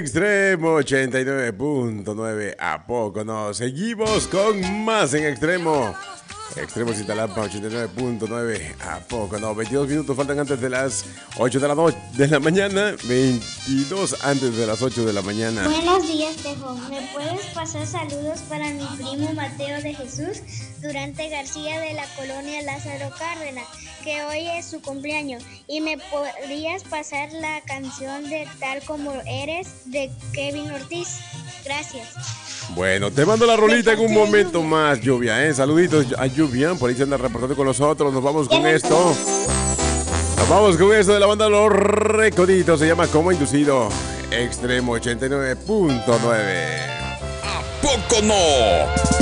Extremo 89.9. ¿A poco no? Seguimos con más en Extremo. Extremo Cintalapa 89.9. ¿A poco no? 22 minutos faltan antes de las 8 de la mañana. 22 antes de las 8 de la mañana. Buenos días, Tejo. ¿Me puedes pasar saludos para mi primo Mateo de Jesús Durante García de la colonia Lázaro Cárdenas, que hoy es su cumpleaños? Y me podrías pasar la canción de Tal Como Eres de Kevin Ortiz. Gracias. Bueno, te mando la rolita en un momento más, Lluvia, ¿eh? Saluditos a Lluvia, por ahí se anda reportando con nosotros. Nos vamos con esto. Nos vamos con esto de la banda Los Recoditos. Se llama Como Inducido. Extremo 89.9. ¿A poco no?